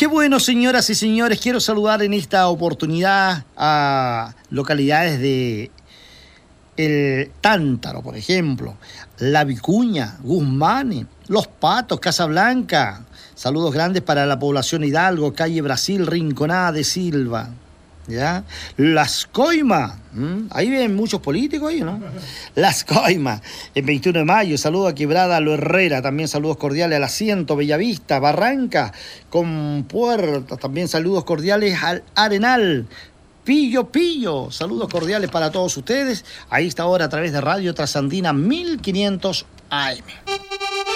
Qué bueno, señoras y señores. Quiero saludar en esta oportunidad a localidades de El Tántaro, por ejemplo, La Vicuña, Guzmán, Los Patos, Casablanca. Saludos grandes para la población Hidalgo, calle Brasil, Rinconada de Silva. ¿Ya? Las Coimas, ahí ven muchos políticos ahí, ¿no? Las Coimas, el 21 de mayo, saludos a Quebrada Lo Herrera, también saludos cordiales al Asiento, Bellavista, Barranca, con Puertas, también saludos cordiales al Arenal, Pillo, saludos cordiales para todos ustedes, a esta hora a través de Radio Trasandina 1500 AM.